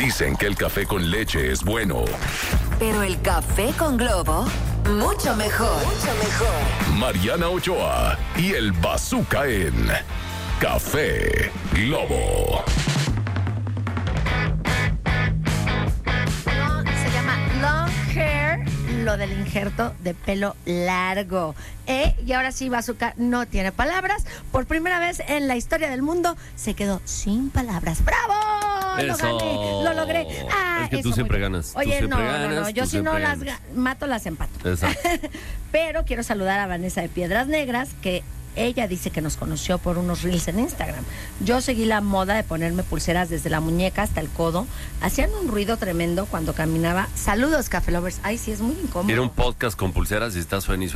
Dicen que el café con leche es bueno. Pero el café con Globo, mucho mejor. Mucho mejor. Mariana Ochoa y el Bazooka en Café Globo. Se llama long hair, lo del injerto de pelo largo. Y ahora sí, Bazooka no tiene palabras. Por primera vez en la historia del mundo se quedó sin palabras. ¡Bravo! Lo Eso. gané, lo logré. Es que tú siempre ganas. Oye, no, yo tú si no siempre las ganas. mato, las empato. Exacto. Pero quiero saludar a Vanessa de Piedras Negras, que ella dice que nos conoció por unos reels en Instagram. Yo seguí la moda de ponerme pulseras desde la muñeca hasta el codo. Hacían un ruido tremendo cuando caminaba. Saludos, Café Lovers. Ay, sí, es muy incómodo. Era un podcast con pulseras y está suene.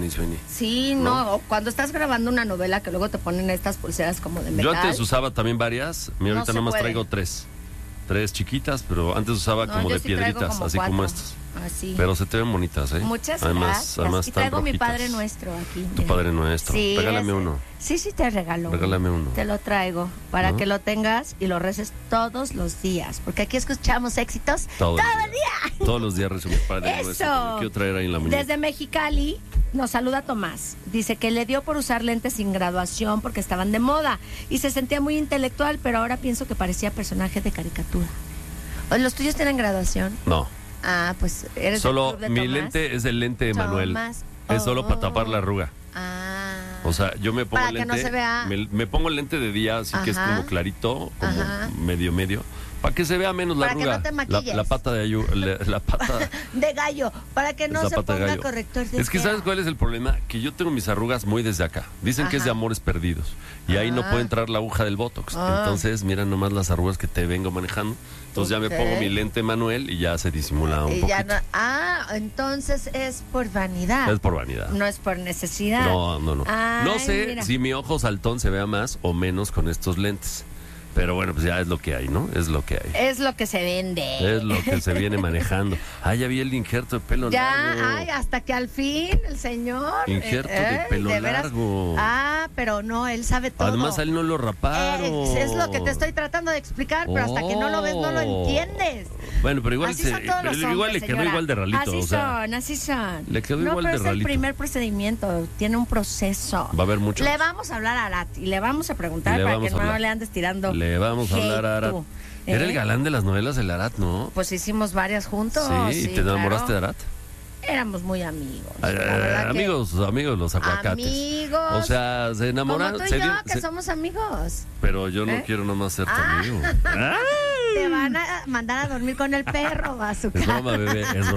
Sí, no, cuando estás grabando una novela que luego te ponen estas pulseras como de metal. Yo antes usaba también varias. Mira, ahorita se nomás puede. traigo tres chiquitas, pero antes usaba como yo de sí traigo piedritas, como así 4. como estas. Así. Pero se te ven bonitas, ¿eh? Muchas además, gracias. Y traigo tan mi rojitas. Padre Nuestro aquí. Tu Padre Nuestro. Sí, Regálame uno. Sí, te regalo. Regálame uno. Te lo traigo para ¿No? que lo tengas y lo reces todos los días. Porque aquí escuchamos éxitos todo el día. Todos los días rezo mi Padre Eso. Nuestro. Lo quiero traer ahí en la muñeca. Desde Mexicali nos saluda Tomás. Dice que le dio por usar lentes sin graduación porque estaban de moda y se sentía muy intelectual, pero ahora pienso que parecía personaje de caricatura. ¿Los tuyos tienen graduación? No. Ah, pues eres Solo del club de mi Tomás. lente es el lente de Manuel. Tomás. Es solo para tapar la arruga. Ah. O sea, yo me pongo Para el que lente. no se vea. Me pongo el lente de día, así que es Ajá. como clarito, como Ajá. medio. Para que se vea menos la Para que arruga. no te maquilles. La pata de la pata. De gallo, para que no esa se pata de ponga gallo. corrector de Es que fea. ¿sabes cuál es el problema? Que yo tengo mis arrugas muy desde acá. Dicen que es de Ajá. amores perdidos. Y ahí no Ah. puede entrar la aguja del Botox. Ah. Entonces, mira nomás las arrugas que te vengo manejando. Entonces ya me Ok. pongo mi lente Manuel y ya se disimula un Y poquito. ya no- entonces es por vanidad. Es por vanidad. No es por necesidad. No. Ay, No sé mira. si mi ojo saltón se vea más o menos con estos lentes. Pero bueno, pues ya es lo que hay, ¿no? Es lo que hay. Es lo que se vende. Es lo que se viene manejando. Ah, ya vi el injerto de pelo Ya, largo. hasta que al fin el señor. Injerto de pelo veras. largo. Pero no, él sabe todo. Además, a él no lo raparon. Es lo que te estoy tratando de explicar, pero hasta que no lo ves no lo entiendes. Bueno, pero igual, Así son todos los igual hombres, le quedó señora. igual de ralito. Así o sea, así son. le quedó no, igual pero de es ralito. el primer procedimiento, tiene un proceso. Va a haber muchos. Le vamos a hablar a Arat y le vamos a preguntar Le para vamos que a no hablar. le andes tirando. Le vamos a hablar a Arat. tú, Era ¿eh? el galán de las novelas el Arat, ¿no? Pues hicimos varias juntos. Sí, ¿y te enamoraste de Arat? Éramos muy amigos. La verdad que- Amigos, los aguacates. Amigos. O sea, se enamoraron. Como tú y yo, que se- somos amigos. Pero yo no ¿Eh? quiero nomás ser tu Ah. amigo. ¡Ah! Te van a mandar a dormir con el perro, Bazooka. Es broma, bebé,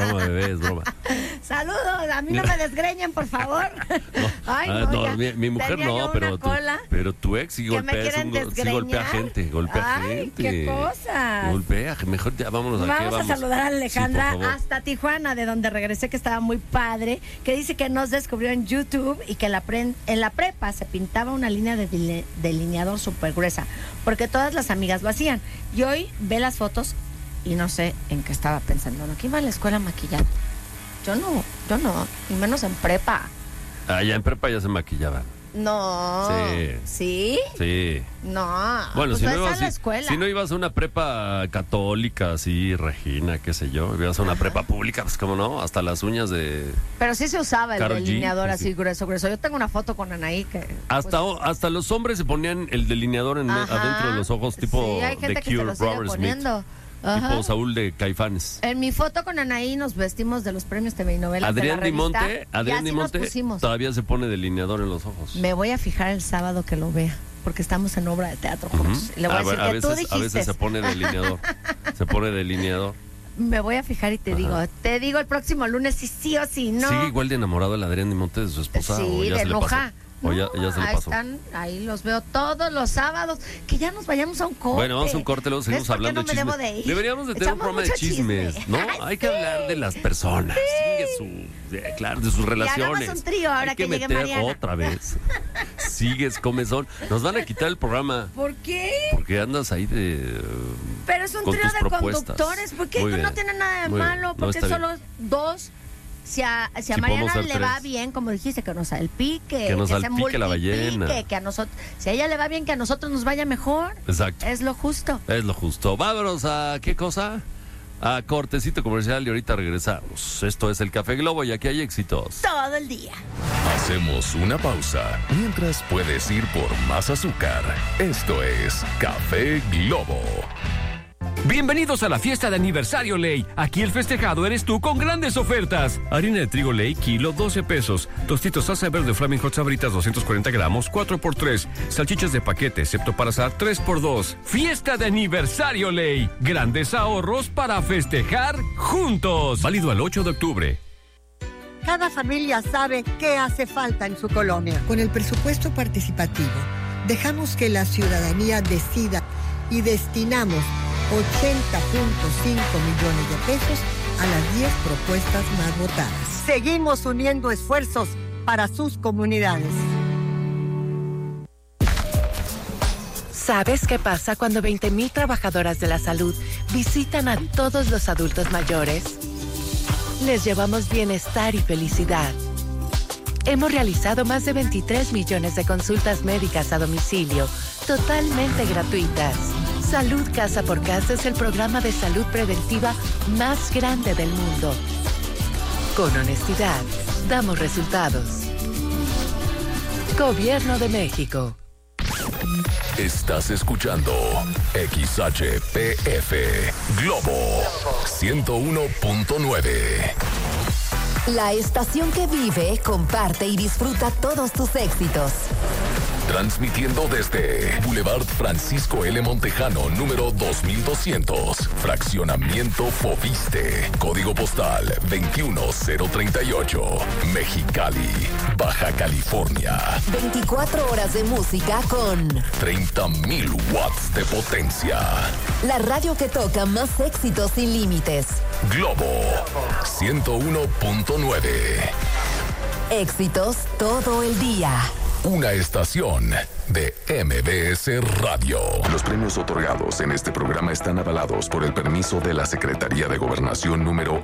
es broma. Saludos, a mí no me desgreñen, por favor. Ay, Ah, no, ya. mi mujer Tenía no, yo pero una cola pero tu ex sí que me golpea, quieren sí golpea desgreñar. gente, Ay, qué cosas. Golpea, mejor ya vámonos aquí. Vamos a saludar a Alejandra Sí, por favor. hasta Tijuana, de donde regresé, que estaba muy padre, que dice que nos descubrió en YouTube y que en la prepa se pintaba una línea de delineador súper gruesa, porque todas las amigas lo hacían. Y hoy ve las fotos y no sé en qué estaba pensando. ¿No? Que iba a la escuela maquillando. Yo no, y menos en prepa. Ah, ya en prepa ya se maquillaban. No. Sí. ¿Sí? Sí. No. Bueno, pues si, no esa ibas, es la escuela. si no ibas a una prepa católica, así, Regina, qué sé yo, ibas a una prepa pública, pues cómo no, hasta las uñas de... Pero sí se usaba el Karol G, delineador pues, así sí. grueso. Yo tengo una foto con Anaí que... Hasta los hombres se ponían el delineador Ajá. adentro de los ojos, tipo Sí, hay gente de que se Cure, lo sigue Robert Smith, poniendo. Ajá. tipo Saúl de Caifanes. En mi foto con Anaí nos vestimos de los premios TV y novelas Adrián de la revista. Dimonte, Y Adrián así Dimonte nos pusimos. todavía se pone delineador en los ojos. Me voy a fijar el sábado que lo vea, porque estamos en obra de teatro juntos. Y le voy a decir a que tú veces, dijiste. a veces se pone delineador. Se pone delineador. Me voy a fijar y te digo el próximo lunes si sí o si no. ¿Sigue igual de enamorado el Adrián Dimonte de su esposa? Sí, ¿O ya de se le pasó? enoja. ¿O ya se le ahí pasó? están, ahí los veo todos los sábados. Que ya nos vayamos a un corte. Bueno, vamos a un corte, luego seguimos ¿Ves por qué hablando no de me chismes. debo de ir? Deberíamos de tener un Echamos programa de mucho chismes, chisme. ¿no? Ay, Hay que sí. hablar de las personas, claro, de sus relaciones. hagamos un trío ahora Hay que que llegue meter Mariana. otra vez. Sigues, comezón. Nos van a quitar el programa ¿Por qué? porque andas ahí de... Pero es un con trío tus de propuestas. conductores. ¿Por qué? Muy No bien. tiene nada de Muy bien. malo. No, Porque está solo dos Si a Si Mariana podemos le ser va tres. bien, como dijiste, que nos salpique, Que nos se salpique la multiplique, ballena. que a nosotros, si a ella le va bien, que a nosotros nos vaya mejor. Exacto. Es lo justo. Es lo justo. Vámonos a ¿qué cosa? A cortecito comercial y ahorita regresamos. Esto es el Café Globo y aquí hay éxitos. Todo el día. Hacemos una pausa mientras puedes ir por más azúcar. Esto es Café Globo. Bienvenidos a la fiesta de aniversario Ley. Aquí el festejado eres tú con grandes ofertas. Harina de trigo Ley, kilo, 12 pesos. Tostitos salsa verde Flaming Hot Sabritas, 240 gramos, 4x3. Salchichas de paquete, excepto para asar, 3x2. Fiesta de aniversario Ley. Grandes ahorros para festejar juntos. Válido al 8 de octubre. Cada familia sabe qué hace falta en su colonia. Con el presupuesto participativo, dejamos que la ciudadanía decida y destinamos 80.5 millones de pesos a las 10 propuestas más votadas. Seguimos uniendo esfuerzos para sus comunidades. ¿Sabes qué pasa cuando 20,000 trabajadoras de la salud visitan a todos los adultos mayores? Les llevamos bienestar y felicidad. Hemos realizado más de 23 millones de consultas médicas a domicilio, totalmente gratuitas. Salud Casa por Casa es el programa de salud preventiva más grande del mundo. Con honestidad, damos resultados. Gobierno de México. Estás escuchando XHPF Globo 101.9. La estación que vive, comparte y disfruta todos tus éxitos. Transmitiendo desde Boulevard Francisco L. Montejano, número 2200, Fraccionamiento Fobiste, Código Postal 21038, Mexicali, Baja California. 24 horas de música con 30,000 watts de potencia. la radio que toca más éxitos sin límites. Globo 101.9. Éxitos todo el día. Una estación de MBS Radio. Los premios otorgados en este programa están avalados por el permiso de la Secretaría de Gobernación número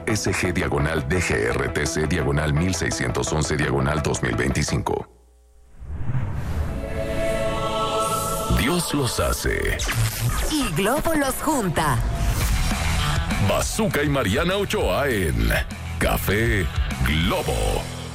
SG-DGRTC-1611-2025. Dios los hace. Y Globo los junta. Bazooka y Mariana Ochoa en Café Globo.